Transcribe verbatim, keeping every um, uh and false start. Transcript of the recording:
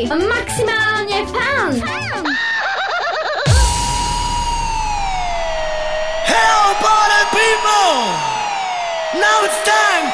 Maximálně fan! Hello, party people! Now it's time